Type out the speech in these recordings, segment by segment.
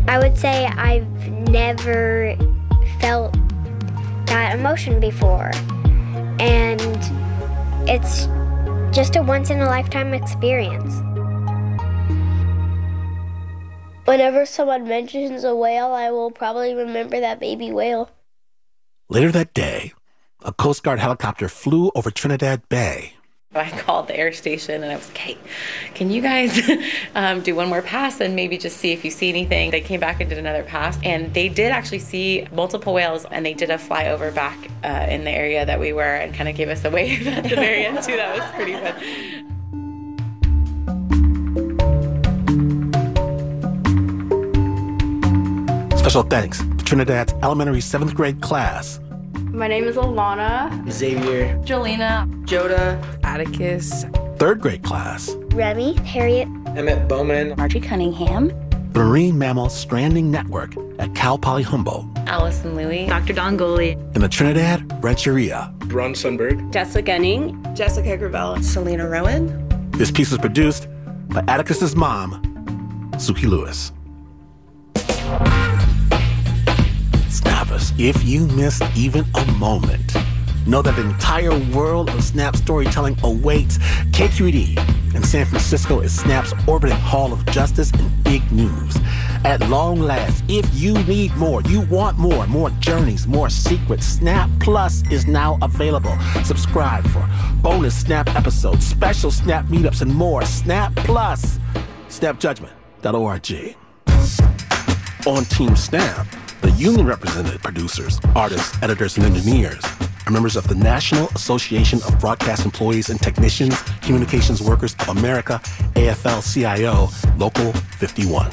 I would say I've never felt that emotion before. And it's just a once-in-a-lifetime experience. Whenever someone mentions a whale, I will probably remember that baby whale. Later that day, a Coast Guard helicopter flew over Trinidad Bay. I called the air station and I was like, hey, can you guys do one more pass and maybe just see if you see anything? They came back and did another pass, and they did actually see multiple whales, and they did a flyover back in the area that we were and kind of gave us a wave at the very end too. That was pretty fun. Special thanks to Trinidad's elementary 7th grade class. My name is Alana. Xavier. Jolena. Joda. Atticus. 3rd grade class. Remy, Harriet, Emmett Bowman. Margie Cunningham. The Marine Mammal Stranding Network at Cal Poly Humboldt. Allison Louie. Dr. Dongoli. And the Trinidad Rancheria. Ron Sundberg. Jessica Gunning. Jessica Gravella. Selena Rowan. This piece was produced by Atticus's mom, Suki Lewis. Snappers, if you missed even a moment, know that the entire world of Snap storytelling awaits. KQED in San Francisco is Snap's orbiting Hall of Justice and big news. At long last, if you need more, you want more journeys, more secrets, Snap Plus is now available. Subscribe for bonus Snap episodes, special Snap meetups, and more. Snap Plus. SnapJudgment.org. On Team Snap, the union-represented producers, artists, editors, and engineers are members of the National Association of Broadcast Employees and Technicians, Communications Workers of America, AFL-CIO, Local 51.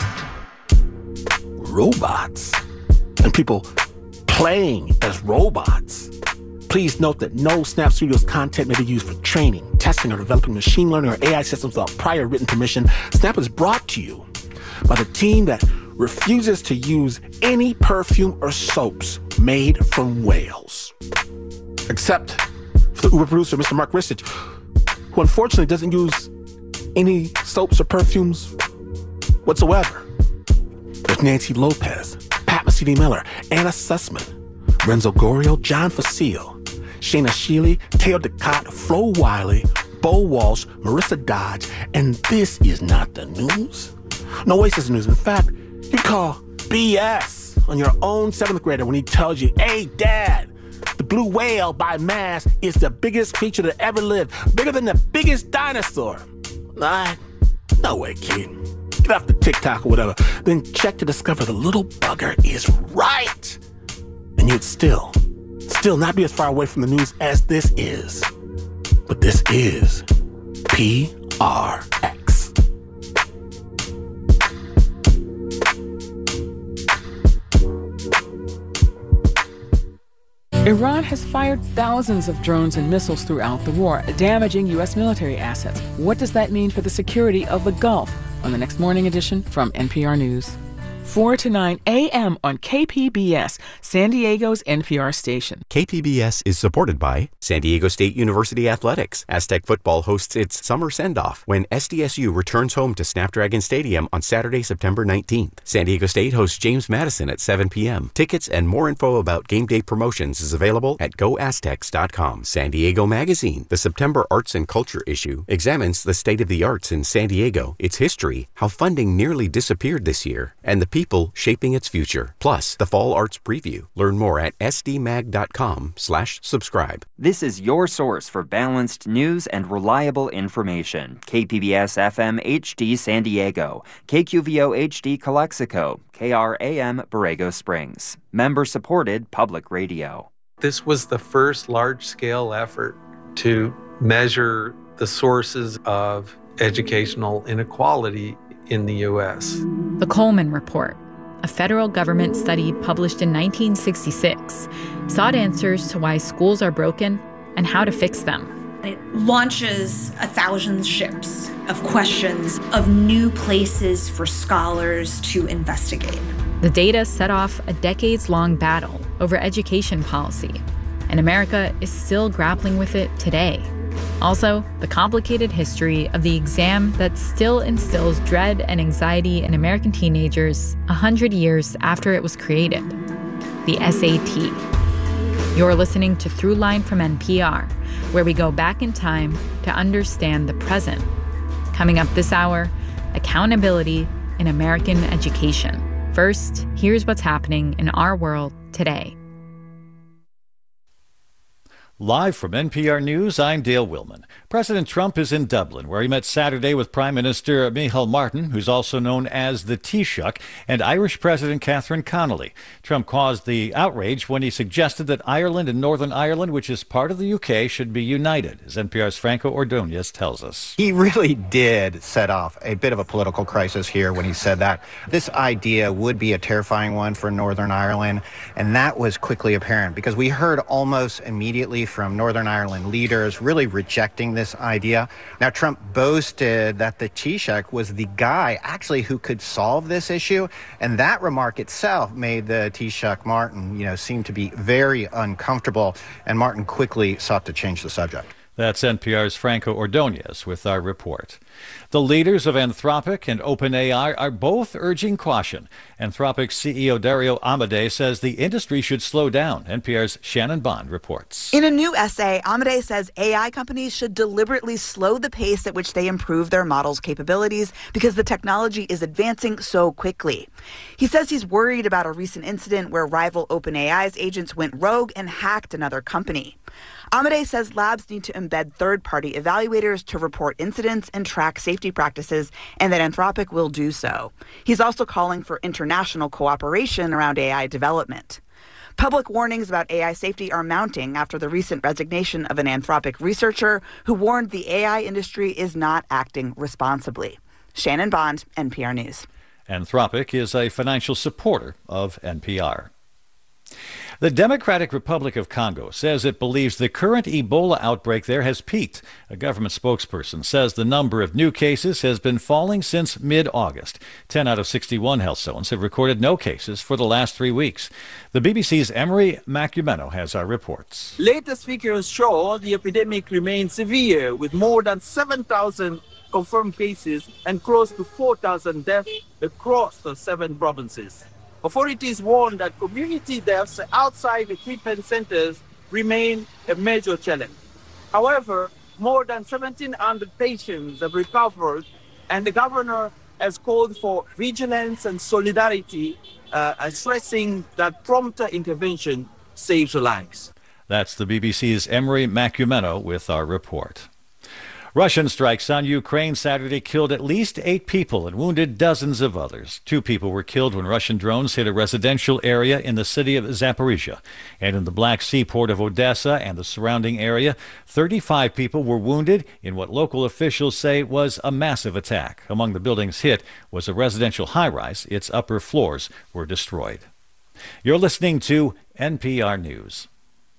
Robots and people playing as robots. Please note that no Snap Studios content may be used for training, testing, or developing machine learning or AI systems without prior written permission. Snap is brought to you by the team that refuses to use any perfume or soaps made from whales. Except for the Uber producer, Mr. Mark Ristich, who unfortunately doesn't use any soaps or perfumes whatsoever. There's Nancy Lopez, Pat Mesiti-Miller, Anna Sussman, Renzo Gorio, John Facile, Shayna Shealy, Teo Ducott, Flo Wiley, Bo Walsh, Marissa Dodge, and this is not the news. No, Oasis is news. In fact, you call BS on your own 7th grader when he tells you, hey, Dad, the blue whale by mass is the biggest creature that ever lived, bigger than the biggest dinosaur. No way, kid. Get off the TikTok or whatever. Then check to discover the little bugger is right. And you'd still not be as far away from the news as this is. But this is PRX. Iran has fired thousands of drones and missiles throughout the war, damaging U.S. military assets. What does that mean for the security of the Gulf? On the next morning edition from NPR News. 4 to 9 a.m. on KPBS, San Diego's NPR station. KPBS is supported by San Diego State University Athletics. Aztec football hosts its summer send-off when SDSU returns home to Snapdragon Stadium on Saturday, September 19th. San Diego State hosts James Madison at 7 p.m. Tickets and more info about game day promotions is available at goaztecs.com. San Diego Magazine, the September Arts and Culture issue, examines the state of the arts in San Diego, its history, how funding nearly disappeared this year, and the people shaping its future. Plus, the Fall Arts Preview. Learn more at sdmag.com/subscribe. This is your source for balanced news and reliable information. KPBS-FM HD San Diego, KQVO HD Calexico, KRAM Borrego Springs. Member-supported public radio. This was the first large-scale effort to measure the sources of educational inequality in the U.S. The Coleman Report, a federal government study published in 1966, sought answers to why schools are broken and how to fix them. It launches 1,000 ships of questions, of new places for scholars to investigate. The data set off a decades-long battle over education policy, and America is still grappling with it today. Also, the complicated history of the exam that still instills dread and anxiety in American teenagers 100 years after it was created, the SAT. You're listening to Throughline from NPR, where we go back in time to understand the present. Coming up this hour, accountability in American education. First, here's what's happening in our world today. Live from NPR News, I'm Dale Willman. President Trump is in Dublin, where he met Saturday with Prime Minister Micheál Martin, who's also known as the Taoiseach, and Irish President Catherine Connolly. Trump caused the outrage when he suggested that Ireland and Northern Ireland, which is part of the UK, should be united, as NPR's Franco Ordonez tells us. He really did set off a bit of a political crisis here when he said that. This idea would be a terrifying one for Northern Ireland, and that was quickly apparent because we heard almost immediately from Northern Ireland leaders really rejecting this idea. Now, Trump boasted that the Taoiseach was the guy actually who could solve this issue, and that remark itself made the Taoiseach Martin, seem to be very uncomfortable, and Martin quickly sought to change the subject. That's NPR's Franco Ordonez with our report. The leaders of Anthropic and OpenAI are both urging caution. Anthropic's CEO Dario Amodei says the industry should slow down. NPR's Shannon Bond reports. In a new essay, Amodei says AI companies should deliberately slow the pace at which they improve their models' capabilities because the technology is advancing so quickly. He says he's worried about a recent incident where rival OpenAI's agents went rogue and hacked another company. Amodei says labs need to embed third-party evaluators to report incidents and track safety practices, and that Anthropic will do so. He's also calling for international cooperation around AI development. Public warnings about AI safety are mounting after the recent resignation of an Anthropic researcher who warned the AI industry is not acting responsibly. Shannon Bond, NPR News. Anthropic is a financial supporter of NPR. The Democratic Republic of Congo says it believes the current Ebola outbreak there has peaked. A government spokesperson says the number of new cases has been falling since mid-August. 10 out of 61 health zones have recorded no cases for the last 3 weeks. The BBC's Emery Macumeno has our reports. Latest figures show the epidemic remains severe, with more than 7,000 confirmed cases and close to 4,000 deaths across the 7 provinces. Authorities warn that community deaths outside the treatment centers remain a major challenge. However, more than 1,700 patients have recovered, and the governor has called for vigilance and solidarity, stressing that prompt intervention saves lives. That's the BBC's Emery Macumeno with our report. Russian strikes on Ukraine Saturday killed at least 8 people and wounded dozens of others. 2 people were killed when Russian drones hit a residential area in the city of Zaporizhia. And in the Black Sea port of Odessa and the surrounding area, 35 people were wounded in what local officials say was a massive attack. Among the buildings hit was a residential high-rise. Its upper floors were destroyed. You're listening to NPR News.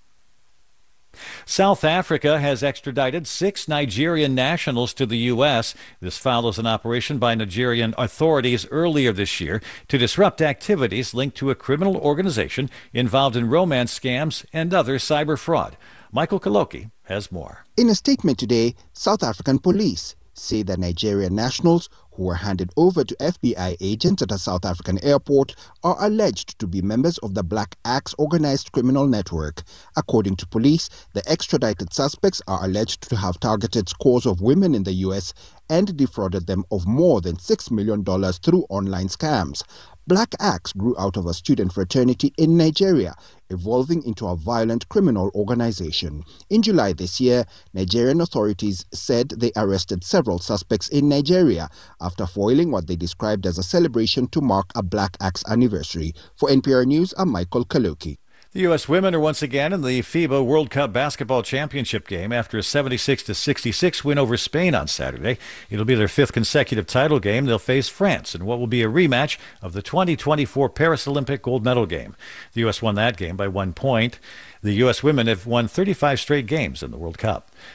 South Africa has extradited 6 Nigerian nationals to the U.S. This follows an operation by Nigerian authorities earlier this year to disrupt activities linked to a criminal organization involved in romance scams and other cyber fraud. Michael Kaloki has more. In a statement today, South African police say that Nigerian nationals who were handed over to FBI agents at a South African airport are alleged to be members of the Black Axe organized criminal network. According to police, the extradited suspects are alleged to have targeted scores of women in the U.S. and defrauded them of more than $6 million through online scams. Black Axe grew out of a student fraternity in Nigeria, evolving into a violent criminal organization. In July this year, Nigerian authorities said they arrested several suspects in Nigeria after foiling what they described as a celebration to mark a Black Axe anniversary. For NPR News, I'm Michael Kaloki. The U.S. women are once again in the FIBA World Cup basketball championship game after a 76-66 win over Spain on Saturday. It'll be their 5th consecutive title game. They'll face France in what will be a rematch of the 2024 Paris Olympic gold medal game. The U.S. won that game by 1 point. The U.S. women have won 35 straight games in the World Cup.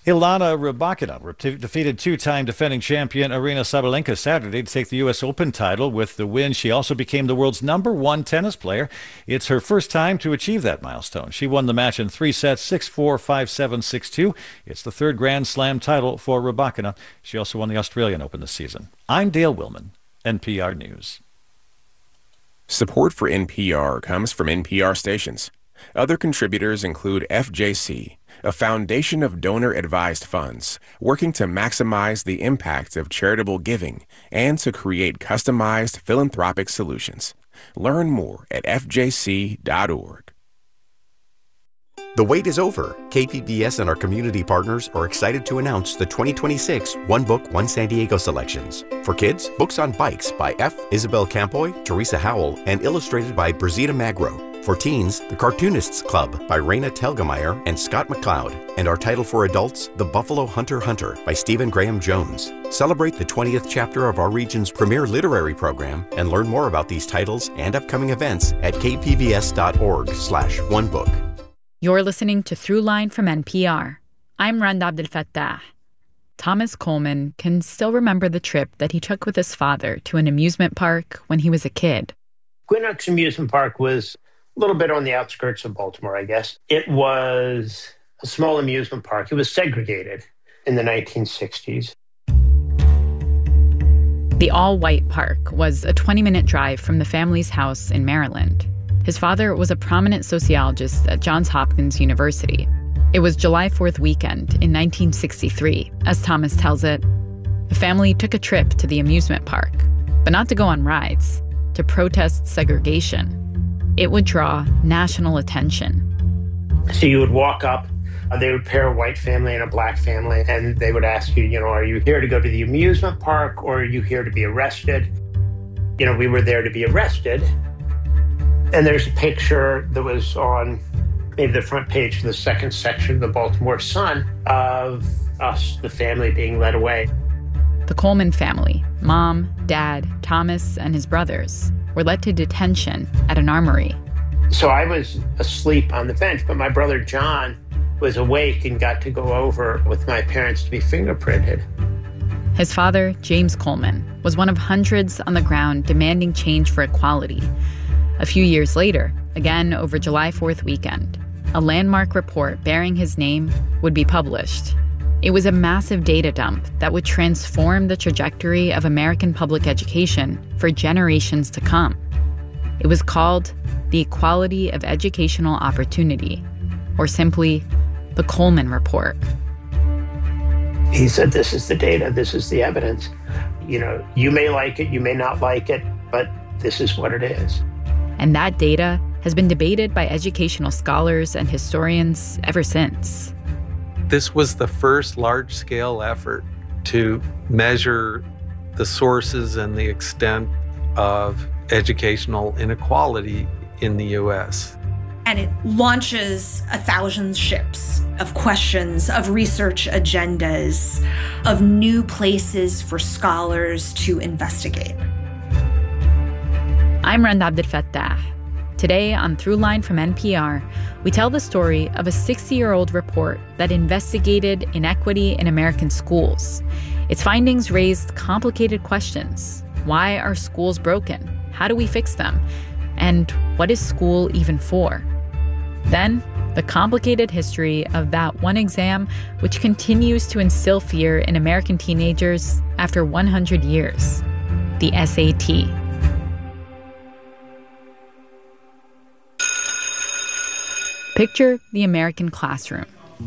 Ilana Rybakina defeated two-time defending champion Aryna Sabalenka Saturday to take the U.S. Open title. With the win, she also became the world's #1 tennis player. It's her first time to achieve that milestone. She won the match in 3 sets, 6-4, 5-7, 6-2. It's the third Grand Slam title for Rybakina. She also won the Australian Open this season. I'm Dale Willman, NPR News. Support for NPR comes from NPR stations. Other contributors include FJC, a foundation of donor-advised funds working to maximize the impact of charitable giving and to create customized philanthropic solutions. Learn more at fjc.org. The wait is over. KPBS and our community partners are excited to announce the 2026 One Book, One San Diego selections. For kids, books on bikes by F. Isabel Campoy, Teresa Howell, and illustrated by Brizita Magro. For teens, The Cartoonists Club by Raina Telgemeier and Scott McCloud. And our title for adults, The Buffalo Hunter Hunter by Stephen Graham Jones. Celebrate the 20th chapter of our region's premier literary program and learn more about these titles and upcoming events at kpbs.org/onebook. You're listening to Throughline from NPR. I'm Randa Abdel Fattah. Thomas Coleman can still remember the trip that he took with his father to an amusement park when he was a kid. Gwyn Oaks Amusement Park was a little bit on the outskirts of Baltimore, I guess. It was a small amusement park. It was segregated in the 1960s. The all-white park was a 20-minute drive from the family's house in Maryland. His father was a prominent sociologist at Johns Hopkins University. It was July 4th weekend in 1963, as Thomas tells it. The family took a trip to the amusement park, but not to go on rides, to protest segregation. It would draw national attention. So you would walk up, they would pair a white family and a black family, and they would ask you, are you here to go to the amusement park or are you here to be arrested? We were there to be arrested. And there's a picture that was on maybe the front page of the second section of the Baltimore Sun of us, the family, being led away. The Coleman family, Mom, Dad, Thomas, and his brothers, were led to detention at an armory. So I was asleep on the bench, but my brother John was awake and got to go over with my parents to be fingerprinted. His father, James Coleman, was one of hundreds on the ground demanding change for equality. A few years later, again over July 4th weekend, a landmark report bearing his name would be published. It was a massive data dump that would transform the trajectory of American public education for generations to come. It was called the Equality of Educational Opportunity, or simply the Coleman Report. He said, this is the data, this is the evidence. You may like it, you may not like it, but this is what it is. And that data has been debated by educational scholars and historians ever since. This was the first large-scale effort to measure the sources and the extent of educational inequality in the U.S. And it launches 1,000 ships of questions, of research agendas, of new places for scholars to investigate. I'm Randa Abdel Fattah. Today on Throughline from NPR, we tell the story of a 60-year-old report that investigated inequity in American schools. Its findings raised complicated questions. Why are schools broken? How do we fix them? And what is school even for? Then, the complicated history of that one exam which continues to instill fear in American teenagers after 100 years, the SAT. Picture the American classroom.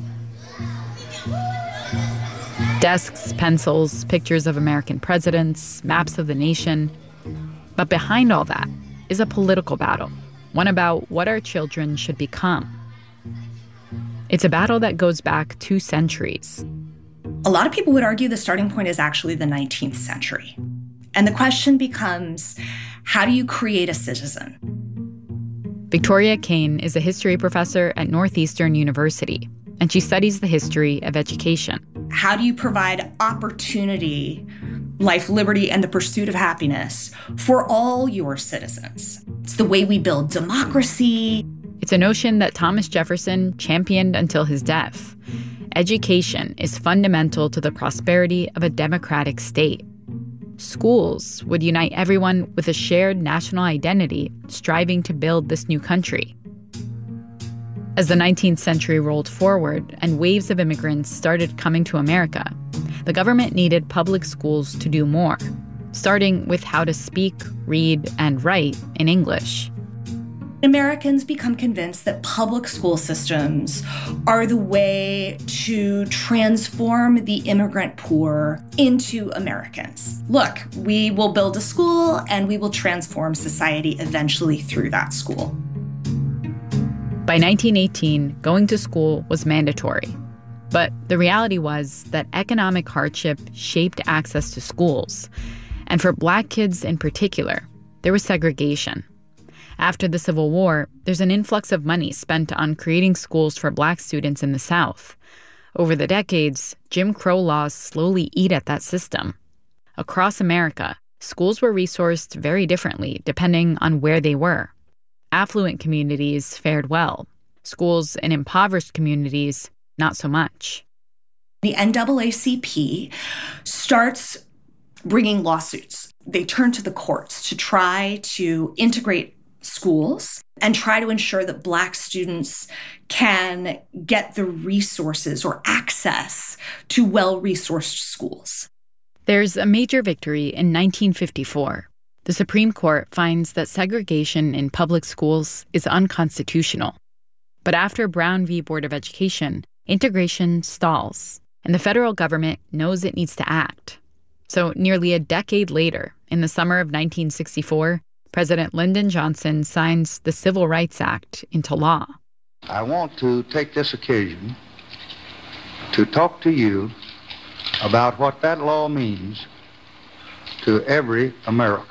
Desks, pencils, pictures of American presidents, maps of the nation. But behind all that is a political battle, one about what our children should become. It's a battle that goes back 2 centuries. A lot of people would argue the starting point is actually the 19th century. And the question becomes, how do you create a citizen? Victoria Kane is a history professor at Northeastern University, and she studies the history of education. How do you provide opportunity, life, liberty, and the pursuit of happiness for all your citizens? It's the way we build democracy. It's a notion that Thomas Jefferson championed until his death. education is fundamental to the prosperity of a democratic state. Schools would unite everyone with a shared national identity, striving to build this new country. As the 19th century rolled forward and waves of immigrants started coming to America, the government needed public schools to do more, starting with how to speak, read, and write in English. Americans become convinced that public school systems are the way to transform the immigrant poor into Americans. Look, we will build a school and we will transform society eventually through that school. By 1918, going to school was mandatory. But the reality was that economic hardship shaped access to schools. And for Black kids in particular, there was segregation. After the Civil War, there's an influx of money spent on creating schools for Black students in the South. Over the decades, Jim Crow laws slowly eat at that system. Across America, schools were resourced very differently depending on where they were. Affluent communities fared well. Schools in impoverished communities, not so much. The NAACP starts bringing lawsuits. They turn to the courts to try to integrate schools and try to ensure that Black students can get the resources or access to well-resourced schools. There's a major victory in 1954. The Supreme Court finds that segregation in public schools is unconstitutional. But after Brown v. Board of Education, integration stalls, and the federal government knows it needs to act. So nearly a decade later, in the summer of 1964, President Lyndon Johnson signs the Civil Rights Act into law. I want to take this occasion to talk to you about what that law means to every American.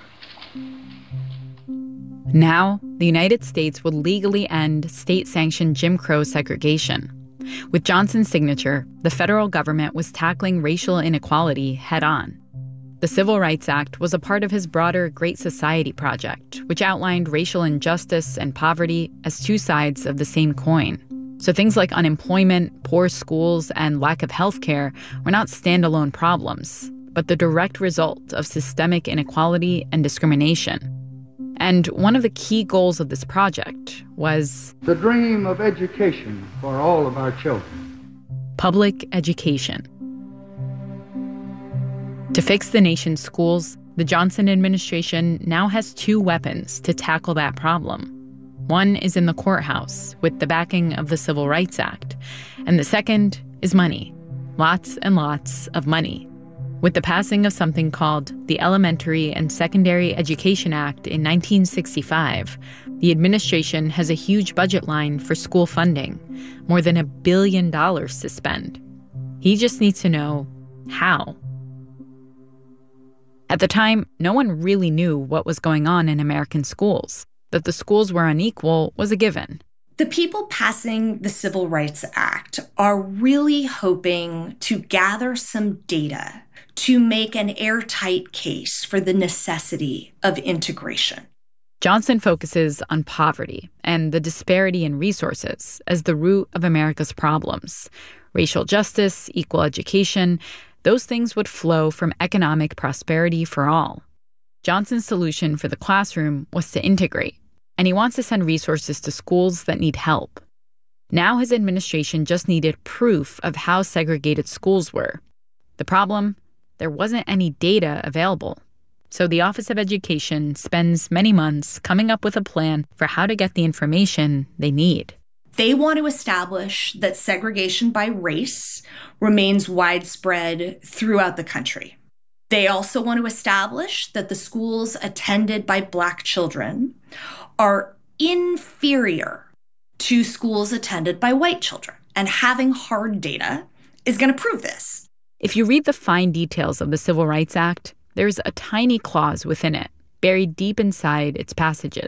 Now, the United States would legally end state-sanctioned Jim Crow segregation. With Johnson's signature, the federal government was tackling racial inequality head-on. The Civil Rights Act was a part of his broader Great Society project, which outlined racial injustice and poverty as two sides of the same coin. So things like unemployment, poor schools, and lack of health care were not standalone problems, but the direct result of systemic inequality and discrimination. And one of the key goals of this project was the dream of education for all of our children. Public education. To fix the nation's schools, the Johnson administration now has two weapons to tackle that problem. One is in the courthouse with the backing of the Civil Rights Act, and the second is money. Lots and lots of money. With the passing of something called the Elementary and Secondary Education Act in 1965, the administration has a huge budget line for school funding, more than $1 billion to spend. He just needs to know how. At the time, no one really knew what was going on in American schools. That the schools were unequal was a given. The people passing the Civil Rights Act are really hoping to gather some data to make an airtight case for the necessity of integration. Johnson focuses on poverty and the disparity in resources as the root of America's problems. Racial justice, equal education, those things would flow from economic prosperity for all. Johnson's solution for the classroom was to integrate, and he wants to send resources to schools that need help. Now his administration just needed proof of how segregated schools were. The problem? There wasn't any data available. So the Office of Education spends many months coming up with a plan for how to get the information they need. They want to establish that segregation by race remains widespread throughout the country. They also want to establish that the schools attended by Black children are inferior to schools attended by white children. And having hard data is going to prove this. If you read the fine details of the Civil Rights Act, there's a tiny clause within it, buried deep inside its passages.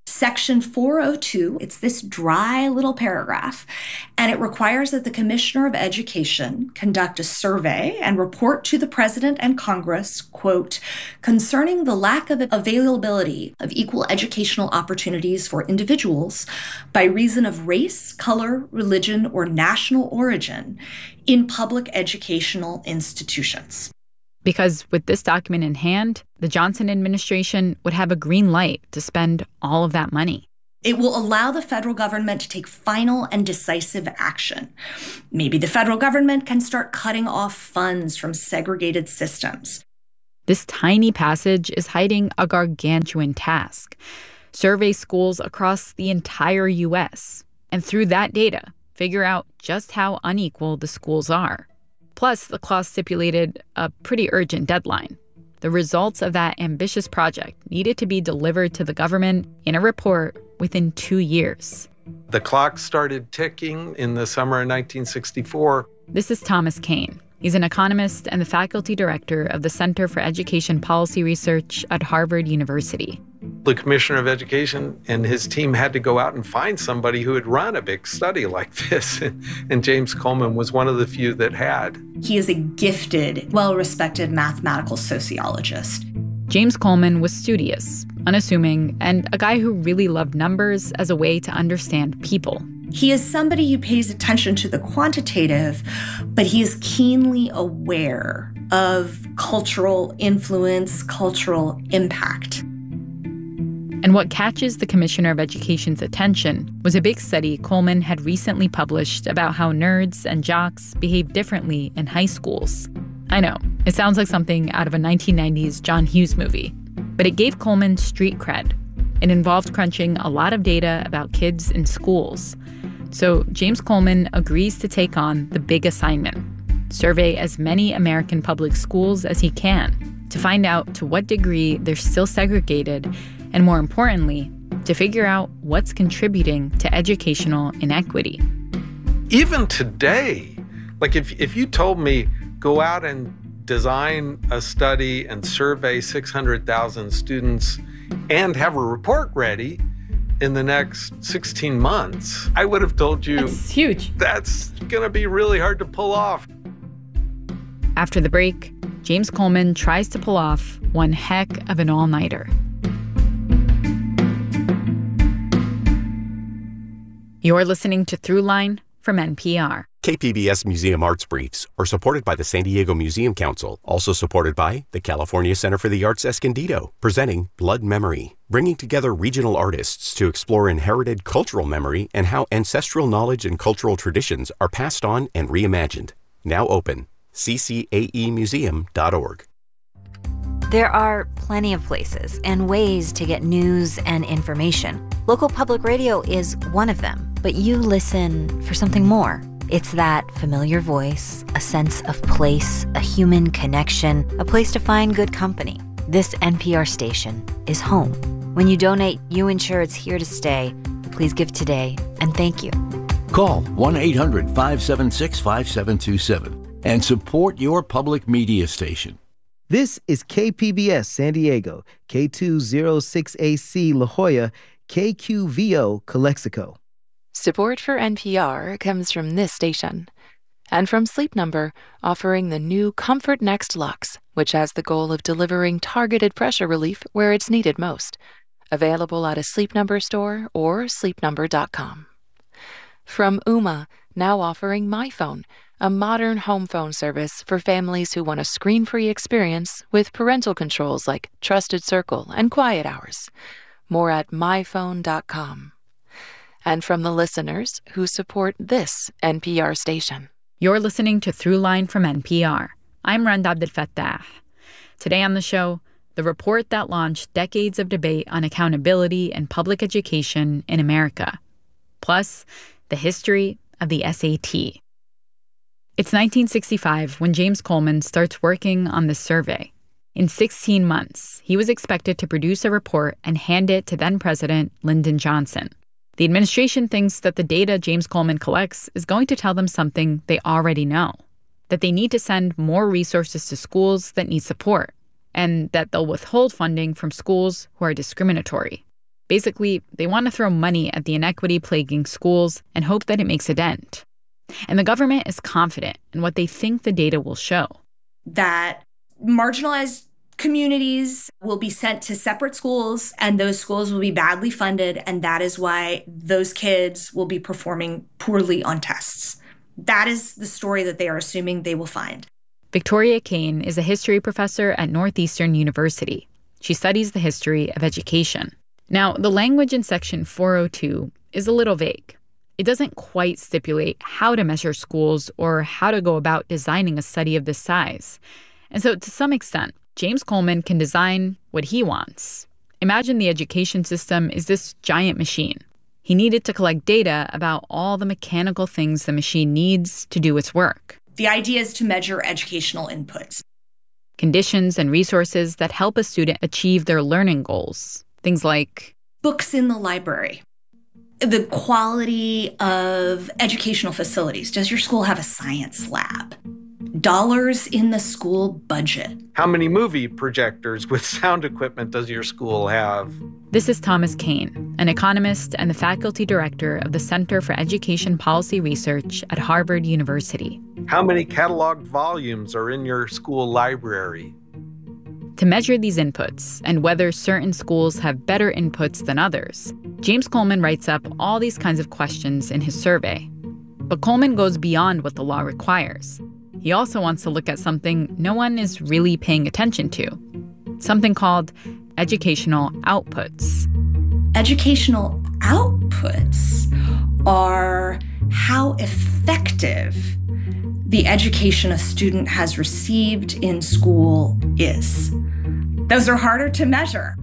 Section 402, it's this dry little paragraph, and it requires that the Commissioner of Education conduct a survey and report to the President and Congress, quote, concerning the lack of availability of equal educational opportunities for individuals by reason of race, color, religion, or national origin in public educational institutions. Because with this document in hand, the Johnson administration would have a green light to spend all of that money. It will allow the federal government to take final and decisive action. Maybe the federal government can start cutting off funds from segregated systems. This tiny passage is hiding a gargantuan task. Survey schools across the entire U.S. and through that data, figure out just how unequal the schools are. Plus, the clause stipulated a pretty urgent deadline. The results of that ambitious project needed to be delivered to the government in a report within 2 years. The clock started ticking in the summer of 1964. This is Thomas Kean. He's an economist and the faculty director of the Center for Education Policy Research at Harvard University. The Commissioner of Education and his team had to go out and find somebody who had run a big study like this. And James Coleman was one of the few that had. He is a gifted, well-respected mathematical sociologist. James Coleman was studious, unassuming, and a guy who really loved numbers as a way to understand people. He is somebody who pays attention to the quantitative, but he is keenly aware of cultural influence, cultural impact. And what catches the Commissioner of Education's attention was a big study Coleman had recently published about how nerds and jocks behave differently in high schools. I know, it sounds like something out of a 1990s John Hughes movie, but it gave Coleman street cred. It involved crunching a lot of data about kids in schools. So James Coleman agrees to take on the big assignment, survey as many American public schools as he can to find out to what degree they're still segregated, and more importantly, to figure out what's contributing to educational inequity. Even today, like if you told me, go out and design a study and survey 600,000 students and have a report ready in the next 16 months, I would have told you that's huge. That's going to be really hard to pull off. After the break, James Coleman tries to pull off one heck of an all-nighter. You're listening to Throughline from NPR. KPBS Museum Arts Briefs are supported by the San Diego Museum Council, also supported by the California Center for the Arts Escondido, presenting Blood Memory, bringing together regional artists to explore inherited cultural memory and how ancestral knowledge and cultural traditions are passed on and reimagined. Now open, ccaemuseum.org. There are plenty of places and ways to get news and information. Local public radio is one of them, but you listen for something more. It's that familiar voice, a sense of place, a human connection, a place to find good company. This NPR station is home. When you donate, you ensure it's here to stay. Please give today, and thank you. Call 1-800-576-5727 and support your public media station. This is KPBS San Diego, K206AC La Jolla, KQVO Calexico. Support for NPR comes from this station and from Sleep Number, offering the new Comfort Next Luxe, which has the goal of delivering targeted pressure relief where it's needed most. Available at a Sleep Number store or sleepnumber.com. From Ooma, now offering MyPhone, a modern home phone service for families who want a screen-free experience with parental controls like Trusted Circle and Quiet Hours. More at myphone.com. And from the listeners who support this NPR station. You're listening to Throughline from NPR. I'm Rand Abdelfattah. Today on the show, the report that launched decades of debate on accountability and public education in America. Plus, the history of the SAT. It's 1965 when James Coleman starts working on this survey. In 16 months, he was expected to produce a report and hand it to then-President Lyndon Johnson. The administration thinks that the data James Coleman collects is going to tell them something they already know, that they need to send more resources to schools that need support, and that they'll withhold funding from schools who are discriminatory. Basically, they want to throw money at the inequity plaguing schools and hope that it makes a dent. And the government is confident in what they think the data will show. That marginalized communities will be sent to separate schools, and those schools will be badly funded, and that is why those kids will be performing poorly on tests. That is the story that they are assuming they will find. Victoria Kane is a history professor at Northeastern University. She studies the history of education. Now, the language in Section 402 is a little vague. It doesn't quite stipulate how to measure schools or how to go about designing a study of this size. And so, to some extent, James Coleman can design what he wants. Imagine the education system is this giant machine. He needed to collect data about all the mechanical things the machine needs to do its work. The idea is to measure educational inputs. Conditions and resources that help a student achieve their learning goals. Things like books in the library, the quality of educational facilities. Does your school have a science lab? Dollars in the school budget. How many movie projectors with sound equipment does your school have? This is Thomas Kane, an economist and the faculty director of the Center for Education Policy Research at Harvard University. How many cataloged volumes are in your school library? To measure these inputs and whether certain schools have better inputs than others, James Coleman writes up all these kinds of questions in his survey. But Coleman goes beyond what the law requires. He also wants to look at something no one is really paying attention to, something called educational outputs. Educational outputs are how effective the education a student has received in school is. Those are harder to measure.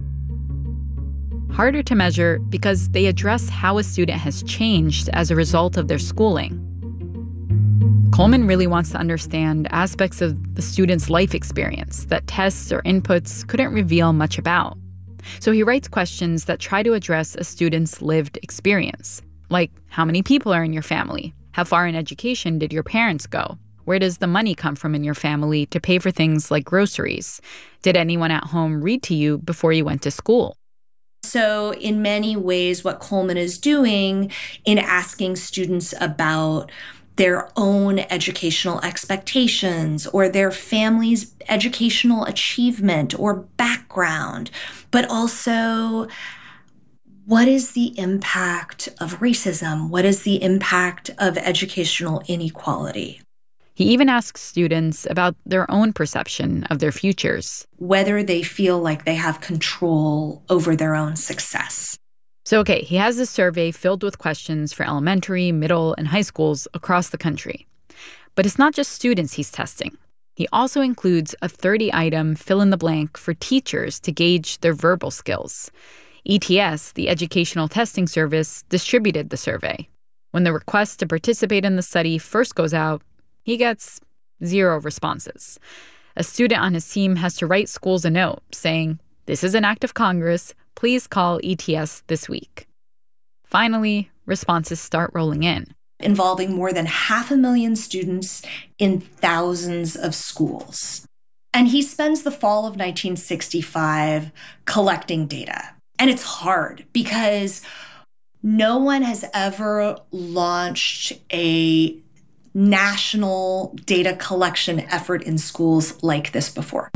Harder to measure because they address how a student has changed as a result of their schooling. Coleman really wants to understand aspects of the student's life experience that tests or inputs couldn't reveal much about. So he writes questions that try to address a student's lived experience, like how many people are in your family? How far in education did your parents go? Where does the money come from in your family to pay for things like groceries? Did anyone at home read to you before you went to school? So in many ways, what Coleman is doing in asking students about their own educational expectations or their family's educational achievement or background, but also what is the impact of racism? What is the impact of educational inequality? He even asks students about their own perception of their futures. Whether they feel like they have control over their own success. So, okay, he has this survey filled with questions for elementary, middle, and high schools across the country. But it's not just students he's testing. He also includes a 30-item fill-in-the-blank for teachers to gauge their verbal skills. ETS, the educational testing service, distributed the survey. When the request to participate in the study first goes out, he gets 0 responses. A student on his team has to write schools a note saying, "This is an act of Congress. Please call ETS this week." Finally, responses start rolling in. Involving more than 500,000 students in thousands of schools. And he spends the fall of 1965 collecting data. And it's hard because no one has ever launched a national data collection effort in schools like this before.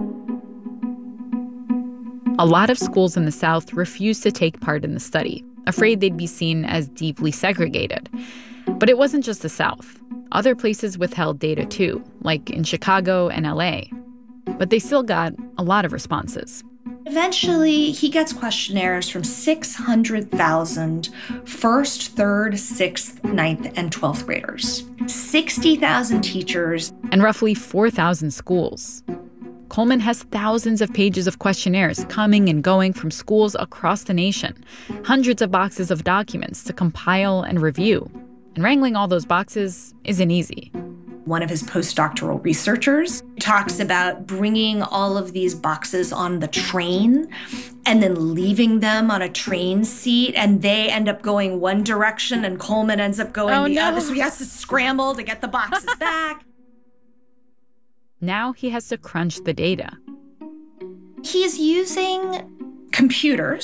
A lot of schools in the South refused to take part in the study, afraid they'd be seen as deeply segregated. But it wasn't just the South. Other places withheld data too, like in Chicago and LA. But they still got a lot of responses. Eventually, he gets questionnaires from 600,000 first, third, sixth, ninth, and 12th graders, 60,000 teachers, and roughly 4,000 schools. Coleman has thousands of pages of questionnaires coming and going from schools across the nation, hundreds of boxes of documents to compile and review. And wrangling all those boxes isn't easy. One of his postdoctoral researchers talks about bringing all of these boxes on the train and then leaving them on a train seat, and they end up going one direction and Coleman ends up going the other. So he has to scramble to get the boxes back. Now he has to crunch the data. He's using computers.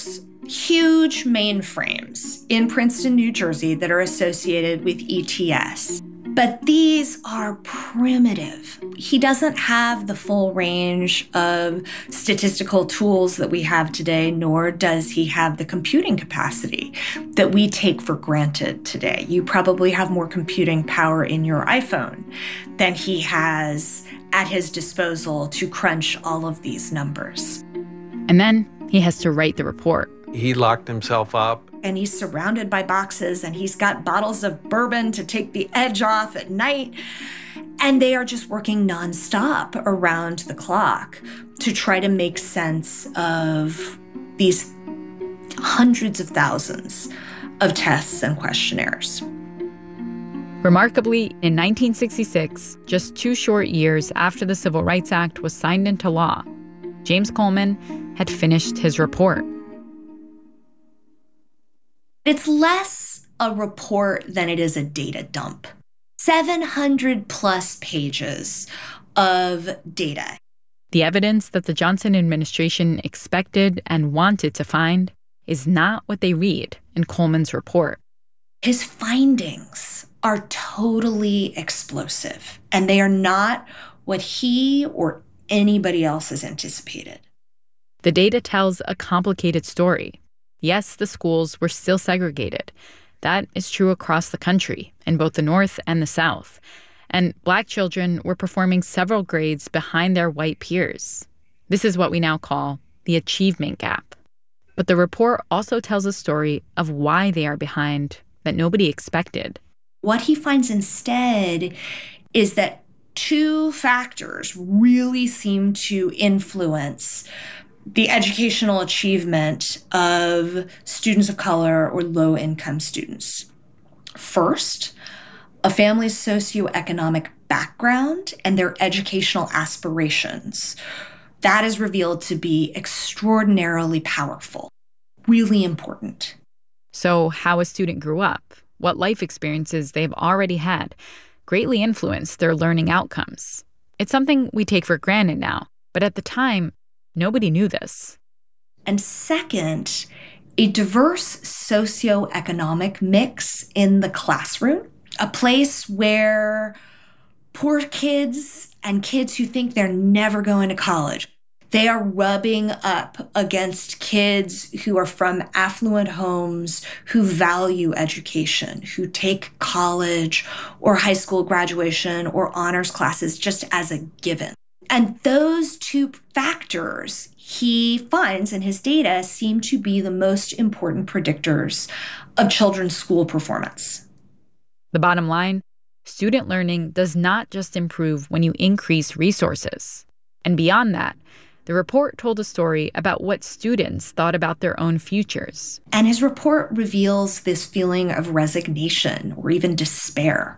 huge mainframes in Princeton, New Jersey that are associated with ETS. But these are primitive. He doesn't have the full range of statistical tools that we have today, nor does he have the computing capacity that we take for granted today. You probably have more computing power in your iPhone than he has at his disposal to crunch all of these numbers. And then he has to write the report. He locked himself up. And he's surrounded by boxes, and he's got bottles of bourbon to take the edge off at night. And they are just working nonstop around the clock to try to make sense of these hundreds of thousands of tests and questionnaires. Remarkably, in 1966, just 2 short years after the Civil Rights Act was signed into law, James Coleman had finished his report. It's less a report than it is a data dump. 700 plus pages of data. The evidence that the Johnson administration expected and wanted to find is not what they read in Coleman's report. His findings are totally explosive, and they are not what he or anybody else has anticipated. The data tells a complicated story. Yes, the schools were still segregated. That is true across the country, in both the North and the South. And Black children were performing several grades behind their white peers. This is what we now call the achievement gap. But the report also tells a story of why they are behind that nobody expected. What he finds instead is that 2 factors really seem to influence the educational achievement of students of color or low-income students. First, a family's socioeconomic background and their educational aspirations. That is revealed to be extraordinarily powerful, really important. So how a student grew up, what life experiences they've already had, greatly influence their learning outcomes. It's something we take for granted now, but at the time, nobody knew this. And second, a diverse socioeconomic mix in the classroom, a place where poor kids and kids who think they're never going to college, they are rubbing up against kids who are from affluent homes, who value education, who take college or high school graduation or honors classes just as a given. And those 2 factors he finds in his data seem to be the most important predictors of children's school performance. The bottom line, student learning does not just improve when you increase resources. And beyond that, the report told a story about what students thought about their own futures. And his report reveals this feeling of resignation or even despair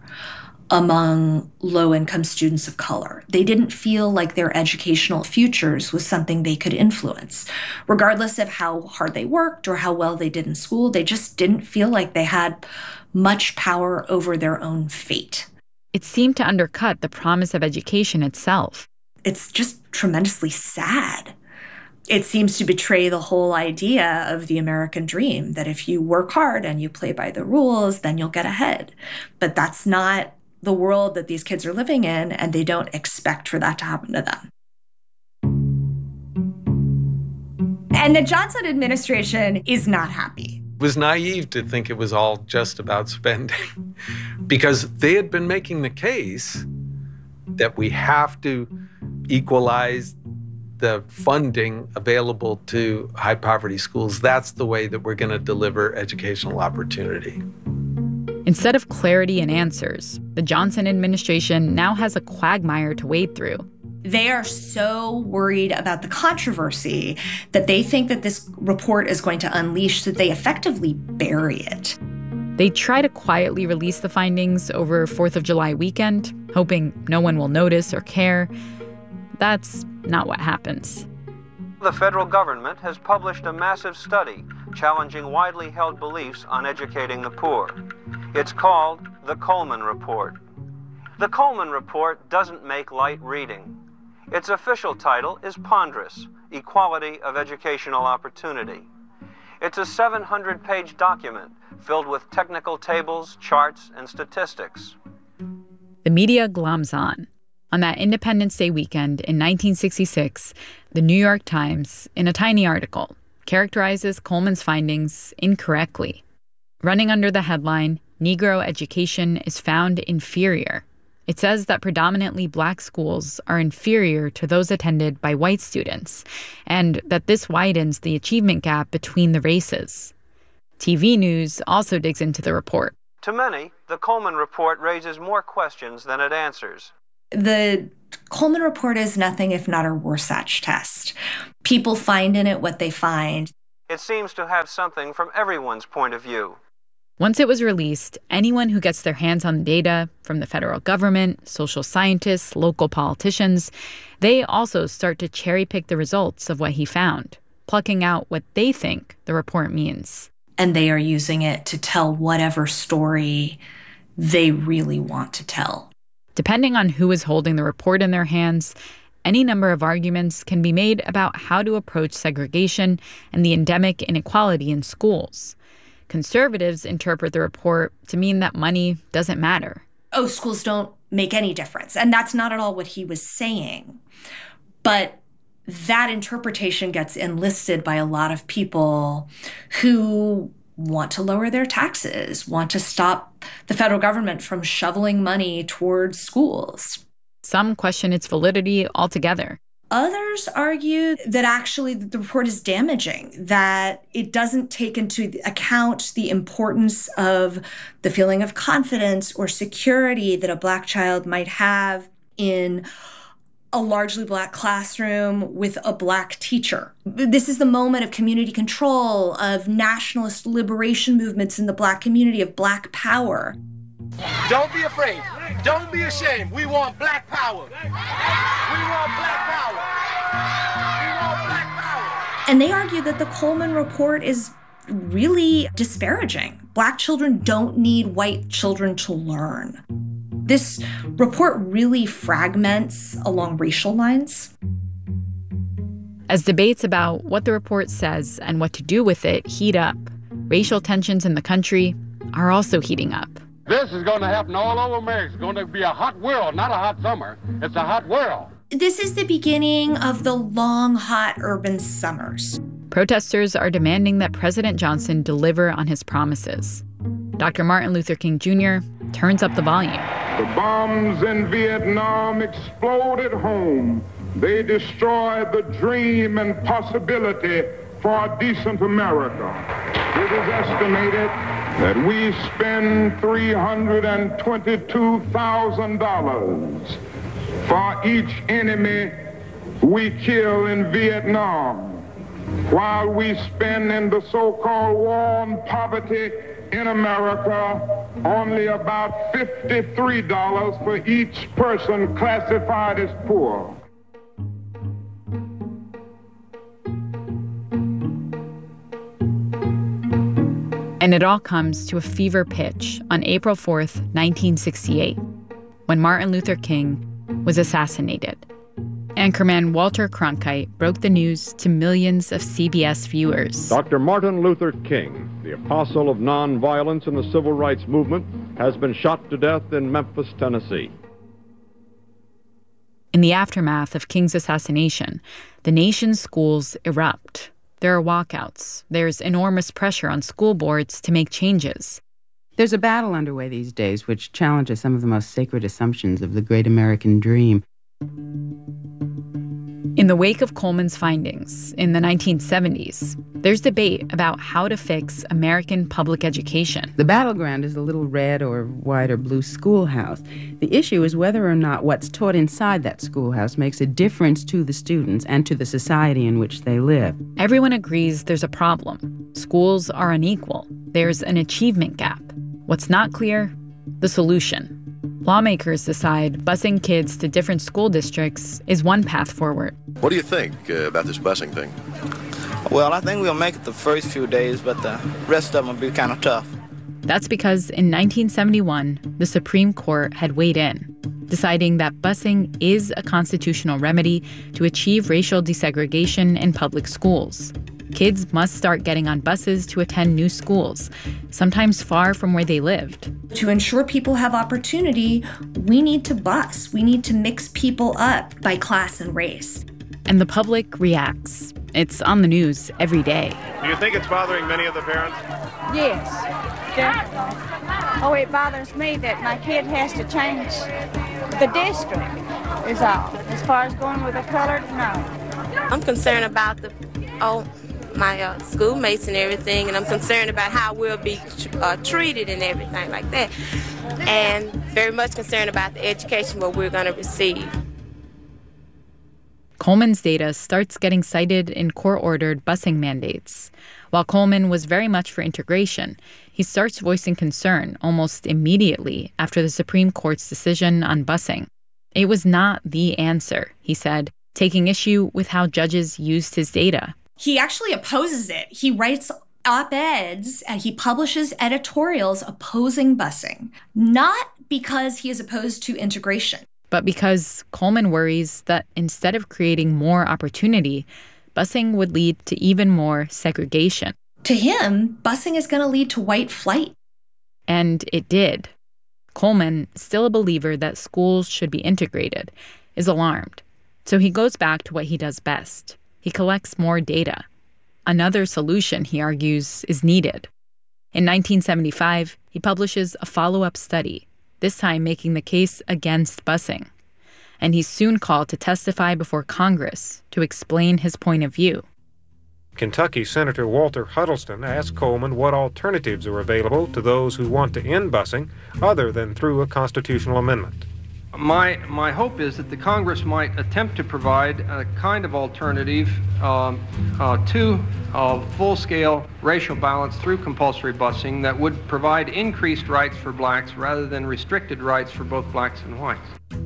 among low-income students of color. They didn't feel like their educational futures was something they could influence. Regardless of how hard they worked or how well they did in school, they just didn't feel like they had much power over their own fate. It seemed to undercut the promise of education itself. It's just tremendously sad. It seems to betray the whole idea of the American dream, that if you work hard and you play by the rules, then you'll get ahead. But that's not the world that these kids are living in, and they don't expect for that to happen to them. And the Johnson administration is not happy. It was naive to think it was all just about spending because they had been making the case that we have to equalize the funding available to high poverty schools. That's the way that we're going to deliver educational opportunity. Instead of clarity and answers, the Johnson administration now has a quagmire to wade through. They are so worried about the controversy that they think that this report is going to unleash that they effectively bury it. They try to quietly release the findings over 4th of July weekend, hoping no one will notice or care. That's not what happens. The federal government has published a massive study challenging widely held beliefs on educating the poor. It's called the Coleman Report. The Coleman Report doesn't make light reading. Its official title is ponderous: Equality of Educational Opportunity. It's a 700-page document filled with technical tables, charts, and statistics. The media gloms on. On that Independence Day weekend in 1966, the New York Times, in a tiny article, characterizes Coleman's findings incorrectly. Running under the headline, "Negro Education is Found Inferior," it says that predominantly black schools are inferior to those attended by white students, and that this widens the achievement gap between the races. TV News also digs into the report. To many, the Coleman Report raises more questions than it answers. The Coleman Report is nothing if not a Rorschach test. People find in it what they find. It seems to have something from everyone's point of view. Once it was released, anyone who gets their hands on the data, from the federal government, social scientists, local politicians, they also start to cherry-pick the results of what he found, plucking out what they think the report means. And they are using it to tell whatever story they really want to tell. Depending on who is holding the report in their hands, any number of arguments can be made about how to approach segregation and the endemic inequality in schools. Conservatives interpret the report to mean that money doesn't matter. Oh, schools don't make any difference. And that's not at all what he was saying. But that interpretation gets enlisted by a lot of people who want to lower their taxes, want to stop the federal government from shoveling money towards schools. Some question its validity altogether. Others argue that actually the report is damaging, that it doesn't take into account the importance of the feeling of confidence or security that a Black child might have in a largely Black classroom with a Black teacher. This is the moment of community control, of nationalist liberation movements in the Black community, of Black power. Don't be afraid. Don't be ashamed. We want Black power. We want Black power. We want Black power. And they argue that the Coleman Report is really disparaging. Black children don't need white children to learn. This report really fragments along racial lines. As debates about what the report says and what to do with it heat up, racial tensions in the country are also heating up. This is going to happen all over America. It's going to be a hot world, not a hot summer. It's a hot world. This is the beginning of the long, hot urban summers. Protesters are demanding that President Johnson deliver on his promises. Dr. Martin Luther King Jr. turns up the volume. The bombs in Vietnam exploded home. They destroyed the dream and possibility for a decent America. It is estimated that we spend $322,000 for each enemy we kill in Vietnam, while we spend in the so-called war on poverty in America only about $53 for each person classified as poor. And it all comes to a fever pitch on April 4th, 1968, when Martin Luther King was assassinated. Anchorman Walter Cronkite broke the news to millions of CBS viewers. Dr. Martin Luther King, the apostle of nonviolence in the civil rights movement, has been shot to death in Memphis, Tennessee. In the aftermath of King's assassination, the nation's schools erupt. There are walkouts. There's enormous pressure on school boards to make changes. There's a battle underway these days which challenges some of the most sacred assumptions of the great American dream. In the wake of Coleman's findings in the 1970s, there's debate about how to fix American public education. The battleground is a little red or white or blue schoolhouse. The issue is whether or not what's taught inside that schoolhouse makes a difference to the students and to the society in which they live. Everyone agrees there's a problem. Schools are unequal. There's an achievement gap. What's not clear? The solution. Lawmakers decide busing kids to different school districts is one path forward. What do you think about this busing thing? Well, I think we'll make it the first few days, but the rest of them will be kind of tough. That's because in 1971, the Supreme Court had weighed in, deciding that busing is a constitutional remedy to achieve racial desegregation in public schools. Kids must start getting on buses to attend new schools, sometimes far from where they lived. To ensure people have opportunity, we need to bus. We need to mix people up by class and race. And the public reacts. It's on the news every day. Do you think it's bothering many of the parents? Yes, definitely. Oh, it bothers me that my kid has to change the district, is all. As far as going with a colored, no. I'm concerned about my schoolmates and everything, and I'm concerned about how we'll be treated and everything like that. And very much concerned about the education what we're going to receive. Coleman's data starts getting cited in court-ordered busing mandates. While Coleman was very much for integration, he starts voicing concern almost immediately after the Supreme Court's decision on busing. It was not the answer, he said, taking issue with how judges used his data. He actually opposes it. He writes op-eds and he publishes editorials opposing busing, not because he is opposed to integration, but because Coleman worries that instead of creating more opportunity, busing would lead to even more segregation. To him, busing is going to lead to white flight. And it did. Coleman, still a believer that schools should be integrated, is alarmed. So he goes back to what he does best. He collects more data. Another solution, he argues, is needed. In 1975, he publishes a follow-up study, this time making the case against busing. And he's soon called to testify before Congress to explain his point of view. Kentucky Senator Walter Huddleston asked Coleman what alternatives are available to those who want to end busing other than through a constitutional amendment. My hope is that the Congress might attempt to provide a kind of alternative to full-scale racial balance through compulsory busing that would provide increased rights for blacks rather than restricted rights for both blacks and whites.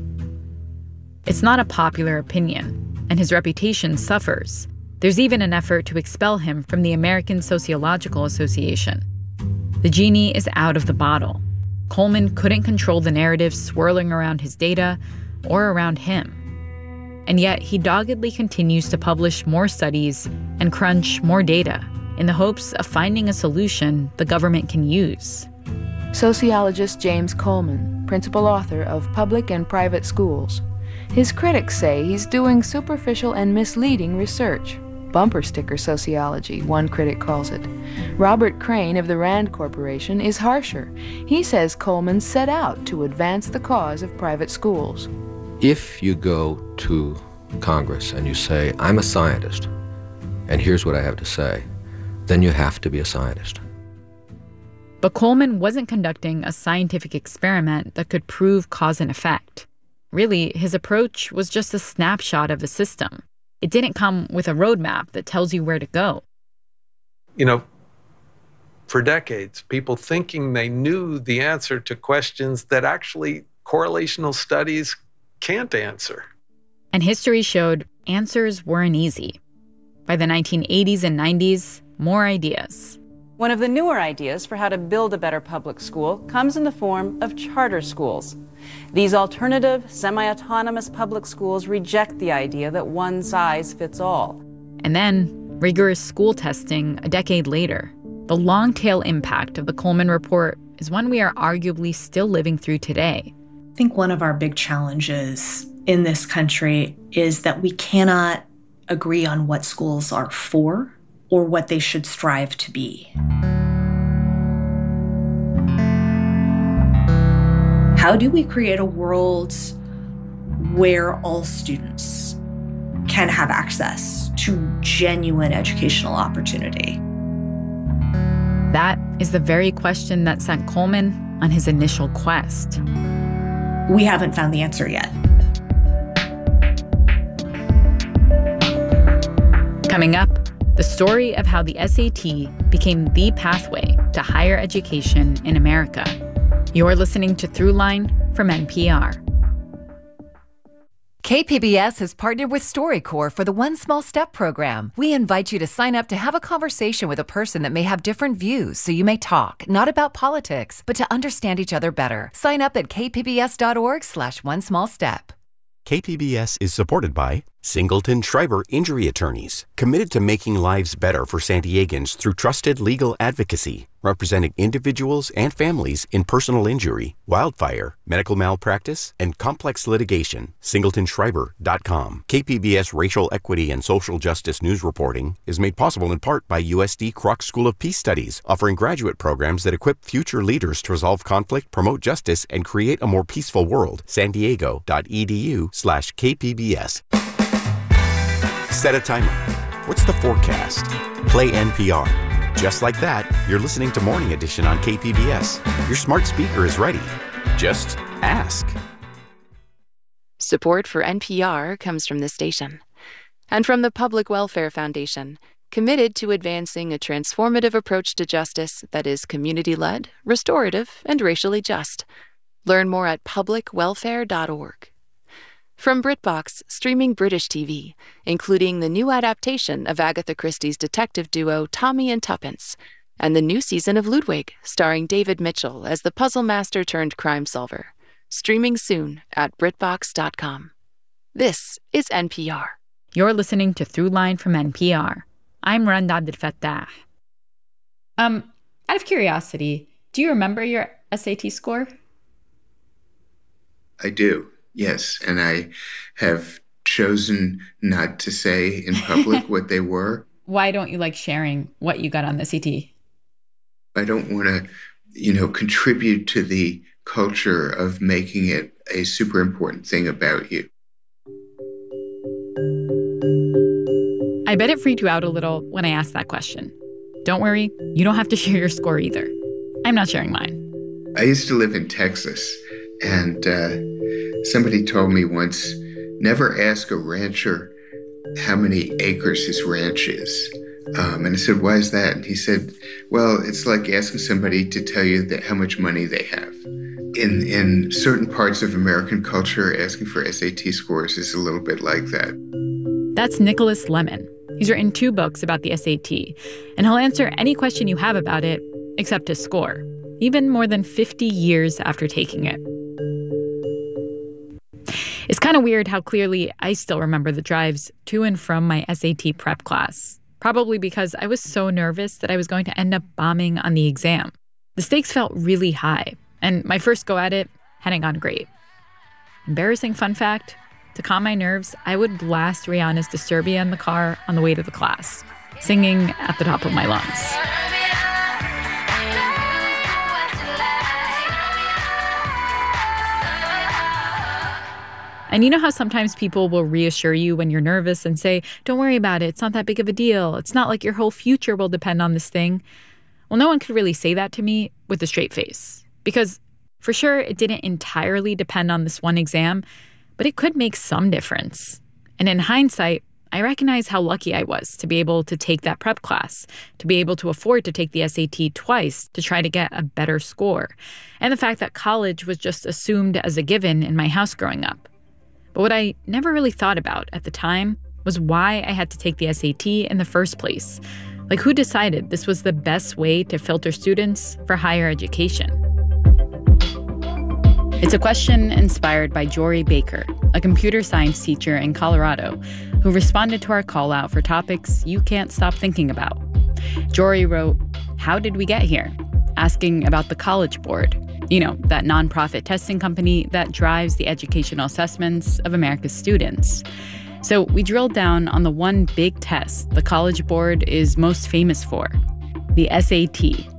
It's not a popular opinion, and his reputation suffers. There's even an effort to expel him from the American Sociological Association. The genie is out of the bottle. Coleman couldn't control the narrative swirling around his data or around him. And yet he doggedly continues to publish more studies and crunch more data in the hopes of finding a solution the government can use. Sociologist James Coleman, principal author of Public and Private Schools. His critics say he's doing superficial and misleading research. Bumper sticker sociology, one critic calls it. Robert Crane of the Rand Corporation is harsher. He says Coleman set out to advance the cause of private schools. If you go to Congress and you say, I'm a scientist, and here's what I have to say, then you have to be a scientist. But Coleman wasn't conducting a scientific experiment that could prove cause and effect. Really, his approach was just a snapshot of a system. It didn't come with a roadmap that tells you where to go. You know, for decades, people thinking they knew the answer to questions that actually correlational studies can't answer. And history showed answers weren't easy. By the 1980s and 90s, more ideas. One of the newer ideas for how to build a better public school comes in the form of charter schools. These alternative, semi-autonomous public schools reject the idea that one size fits all. And then, rigorous school testing a decade later. The long-tail impact of the Coleman Report is one we are arguably still living through today. I think one of our big challenges in this country is that we cannot agree on what schools are for or what they should strive to be. How do we create a world where all students can have access to genuine educational opportunity? That is the very question that sent Coleman on his initial quest. We haven't found the answer yet. Coming up, the story of how the SAT became the pathway to higher education in America. You're listening to Throughline from NPR. KPBS has partnered with StoryCorps for the One Small Step program. We invite you to sign up to have a conversation with a person that may have different views, so you may talk, not about politics, but to understand each other better. Sign up at kpbs.org/onesmallstep. KPBS is supported by Singleton Schreiber Injury Attorneys, committed to making lives better for San Diegans through trusted legal advocacy, representing individuals and families in personal injury, wildfire, medical malpractice, and complex litigation. SingletonSchreiber.com. KPBS Racial Equity and Social Justice News Reporting is made possible in part by USD Kroc School of Peace Studies, offering graduate programs that equip future leaders to resolve conflict, promote justice, and create a more peaceful world. sandiego.edu/KPBS. Set a timer. What's the forecast? Play NPR. Just like that, you're listening to Morning Edition on KPBS. Your smart speaker is ready. Just ask. Support for NPR comes from this station and from the Public Welfare Foundation, committed to advancing a transformative approach to justice that is community-led, restorative, and racially just. Learn more at publicwelfare.org. From BritBox, streaming British TV, including the new adaptation of Agatha Christie's detective duo Tommy and Tuppence, and the new season of Ludwig, starring David Mitchell as the puzzle master turned crime solver. Streaming soon at BritBox.com. This is NPR. You're listening to Throughline from NPR. I'm Rand Abdelfattah. Out of curiosity, do you remember your SAT score? I do. Yes, and I have chosen not to say in public what they were. Why don't you like sharing what you got on the CT? I don't want to, contribute to the culture of making it a super important thing about you. I bet it freaked you out a little when I asked that question. Don't worry, you don't have to share your score either. I'm not sharing mine. I used to live in Texas, and somebody told me once, never ask a rancher how many acres his ranch is. And I said, why is that? And he said, well, it's like asking somebody to tell you how much money they have. In certain parts of American culture, asking for SAT scores is a little bit like that. That's Nicholas Lemon. He's written 2 books about the SAT, and he'll answer any question you have about it, except his score, even more than 50 years after taking it. It's kind of weird how clearly I still remember the drives to and from my SAT prep class, probably because I was so nervous that I was going to end up bombing on the exam. The stakes felt really high, and my first go at it hadn't gone great. Embarrassing fun fact, to calm my nerves, I would blast Rihanna's Disturbia in the car on the way to the class, singing at the top of my lungs. And you know how sometimes people will reassure you when you're nervous and say, don't worry about it, it's not that big of a deal. It's not like your whole future will depend on this thing. Well, no one could really say that to me with a straight face. Because for sure, it didn't entirely depend on this one exam, but it could make some difference. And in hindsight, I recognize how lucky I was to be able to take that prep class, to be able to afford to take the SAT twice to try to get a better score, and the fact that college was just assumed as a given in my house growing up. But what I never really thought about at the time was why I had to take the SAT in the first place. Like, who decided this was the best way to filter students for higher education? It's a question inspired by Jory Baker, a computer science teacher in Colorado, who responded to our call out for topics you can't stop thinking about. Jory wrote, "How did we get here?" asking about the College Board. You know, that nonprofit testing company that drives the educational assessments of America's students. So we drilled down on the one big test the College Board is most famous for, the SAT.